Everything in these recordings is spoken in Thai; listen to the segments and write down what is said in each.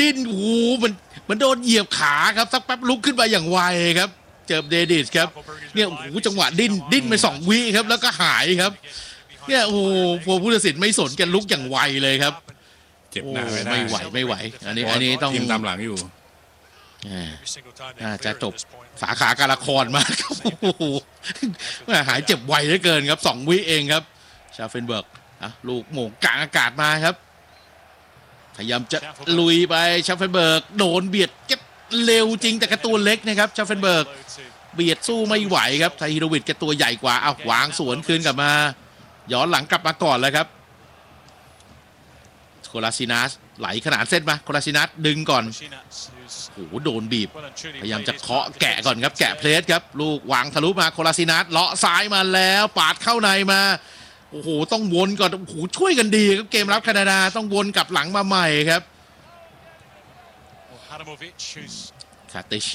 ดิ้นโอ้โหมันโดนเหยียบขาครับสักแป๊บลุกขึ้นมาอย่างไวครับเจอเดดิสครับเนี่ยโอ้โหจังหวะดิ้นไป2 วิครับแล้วก็หายครับเนี่ยโอ้โหผู้ตัดสินไม่สนกันลุกอย่างไวเลยครับเจ็บหน้าไม่ไหวอันนี้ต้องทีมตามหลังอยู่จะจบสาขาการละครมากครับโอ้โหหายเจ็บไวเหลือเกินครับ2 วิเองครับชาเฟนเบิร์กลูกโหม่งกลางอากาศมาครับพยายามจะลุยไปชาเฟนเบิร์กโดนเบียดเก็บเร็วจริงแต่กระตัวเล็กนะครับชาเฟนเบิร์กเบียดสู้ไม่ไหวครับไทฮิโรวิชแกตัวใหญ่กว่าเอาวางสวนคืนกลับมาย้อนหลังกลับมาก่อนแล้วครับโคลาซินัสไหลขนานเส้นมาโคลาซินัสดึงก่อนโอ้โหโดนบีบพยายามจะเคาะแกะก่อนครับแกะเพลสครับลูกวางทะลุมาโคลาซินัสเลาะซ้ายมาแล้วปาดเข้าในมาโอ้โหต้องวนก่อนโอ้โหช่วยกันดีครับเกมรับแคนาดาต้องวนกลับหลังมาใหม่ครับคาติช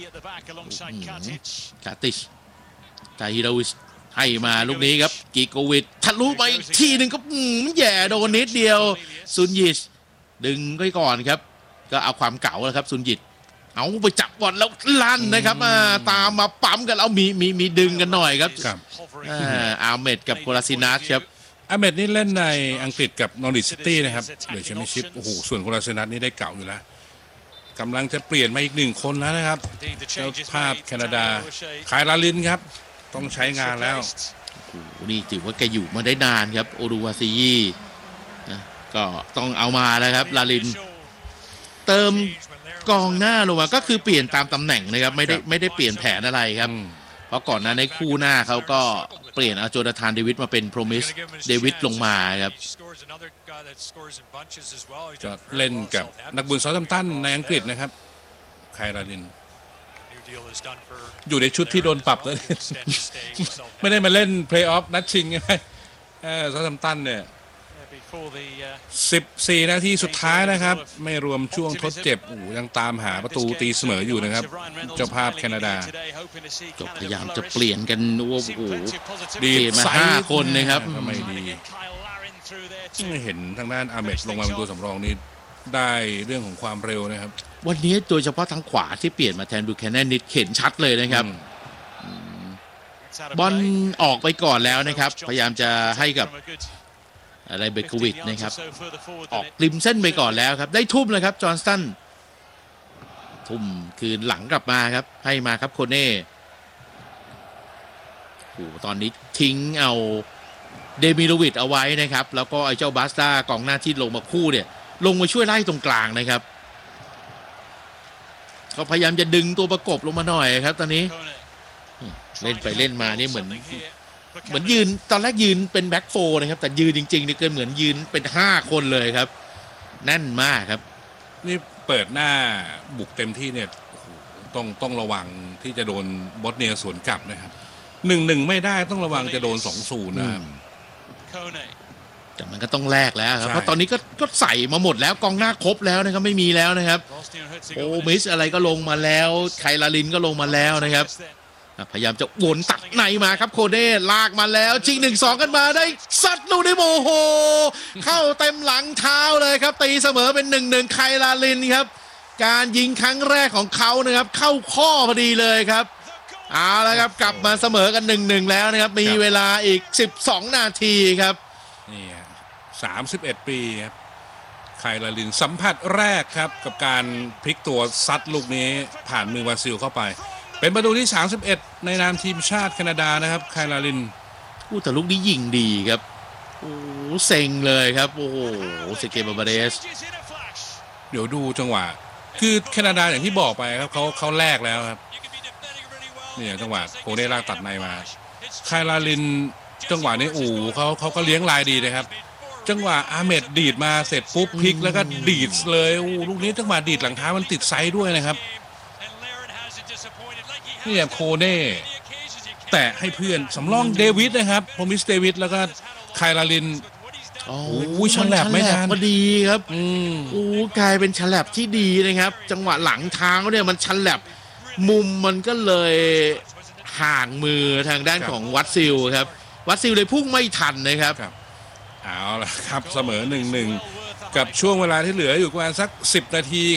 ไทฮิโรวิชให้มาลูกนี้ครับกิโกวิชทะลุไปอีกทีหนึ่งก็แย่โดนนิดเดียวซุนยิชดึงไว้ก่อนครับก็เอาความเก่าแล้วครับซุนยิชเอาไปจับบอลแล้วลั่นนะครับตามมาปั๊มกันแล้วมีดึงกันหน่อยครับอาเมดกับโคลาซินัสครับอาเมดนี่เล่นในอังกฤษกับนอริทซิตี้นะครับเดอะแชมเปี้ยนชิพโอ้โหส่วนโคลาซินัสนี่ได้เก่าอยู่แล้วกำลังจะเปลี่ยนมาอีก1 คนแล้วนะครับเจ้าภาพแคนาดาคายลาลินครับต้องใช้งานแล้วโอ้โหนี่ถือว่าแกอยู่มาได้นานครับโอรูวาซียีนะก็ต้องเอามาแล้วครับลาลินเติมกองหน้าลงมาก็คือเปลี่ยนตามตำแหน่งนะครับไม่ได้เปลี่ยนแผนอะไรครับเพราะก่อนหน้าในคู่หน้าเขาก็เปลี่ยนเอาโจนาธานเดวิดมาเป็นโพรมิสเดวิดลงมาครับจะเล่นกับนักบุญซอลแธมป์ตันในอังกฤษนะครับคายลาลินอยู่ในชุดที่โดนปรับเลยไม่ได้มาเล่นเพลย์ออฟนัดชิงใช่ไหมซอลแธมป์ตันเนี่ย14 นาทีสุดท้ายนะครับไม่รวมช่วงทดเจ็บยังตามหาประตูตีเสมออยู่นะครับเจ้าภาพแคนาดาพยายามจะเปลี่ยนกันโอ้โหดีมา5 คนนะครับไม่ดีไม่เห็นทางด้านอาเมดลงมาเป็นตัวสำรองนี้ได้เรื่องของความเร็วนะครับวันนี้โดยเฉพาะทางขวาที่เปลี่ยนมาแทนบูแคนแนนนิดเห็นชัดเลยนะครับบอลออกไปก่อนแล้วนะครับพยายามจะให้กับอะไรเบโควิชนะครับออกริมเส้นไปก่อนแล้วครับได้ทุ่มเลยครับจอห์นสตันทุ่มคืนหลังกลับมาครับให้มาครับโคเน่โอ้ตอนนี้ทิ้งเอาเดมิโลวิชเอาไว้นะครับแล้วก็ไอ้เจ้าบาสต้ากองหน้าที่ลงมาคู่เนี่ยลงมาช่วยไล่ตรงกลางนะครับเขาพยายามจะดึงตัวประกบลงมาหน่อยครับตอนนี้เล่นไปเล่นมานี่เหมือนยืนตอนแรกยืนเป็นแบ็คโฟร์นะครับแต่ยืนจริงๆนี่เกินเหมือนยืนเป็น5 คนเลยครับแน่นมากครับนี่เปิดหน้าบุกเต็มที่เนี่ยต้องระวังที่จะโดนบอสเนียสวนกลับนะครับ1-1ไม่ได้ต้องระวังจะโดน2-0นะครับแต่มันก็ต้องแลกแล้วครับเพราะตอนนี้ก็ใส่มาหมดแล้วกองหน้าครบแล้วนะครับไม่มีแล้วนะครับโอมิสอะไรก็ลงมาแล้วไคลาลินก็ลงมาแล้วนะครับพยายามจะวนตัดในมาครับโคเน่ลากมาแล้วชิง1-2กันมาได้ซัดลูกนี้โอ้โหเข้าเต็มหลังเท้าเลยครับตีเสมอเป็น1-1ไคลาลินครับการยิงครั้งแรกของเขานะครับเข้าข้อพอดีเลยครับเอาละครับกลับมาเสมอกัน1-1แล้วนะครับมีเวลาอีก12 นาทีครับนี่31 ปีครับไคลาลินสัมผัสแรกครับกับการพลิกตัวซัดลูกนี้ผ่านมือบราซิลเข้าไปเป็นประตูที่31ในนามทีมชาติแคนาดานะครับไคลาลินแต่ลูกนี้ยิงดีครับโอ้เซ็งเลยครับโอ้โหเซเกบาบาเดสเดี๋ยวดูจังหวะคือแคนาดาอย่างที่บอกไปครับเขาแลกแล้วครับนี่จังหวะโคเน่ลากตัดในมาไคลาลินจังหวะนี้เขาก็เลี้ยงลายดีนะครับจังหวะอาเมดดีดมาเสร็จปุ๊บพลิกแล้วก็ดีดเลยลูกนี้จังหวะดีดหลังเท้ามันติดไซด์ด้วยนะครับนี่โคเน่แตะให้เพื่อนสำรองเดวิดนะครับโพมิสเดวิดแล้วก็ไคลาลินฉลับไม่ทันพอดีครับกลายเป็นฉลับที่ดีนะครับจังหวะหลังเท้าเนี่ยมันฉลับมุมมันก็เลยห่างมือทางด้านของวัตซิลครับวัตซิลเลยพุ่งไม่ทันนะครับเอาล่ะครับเสมอ1-1กับช่วงเวลาที่เหลืออยู่ประมาณสัก10 นาที